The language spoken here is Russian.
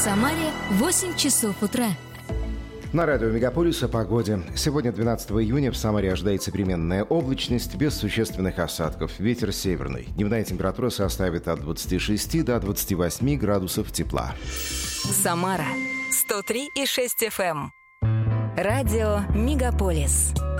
Самаре 8 часов утра. На радио «Мегаполис» о погоде. Сегодня, 12 июня, в Самаре ожидается переменная облачность без существенных осадков. Ветер северный. Дневная температура составит от 26 до 28 градусов тепла. Самара 103,6 FM. Радио «Мегаполис».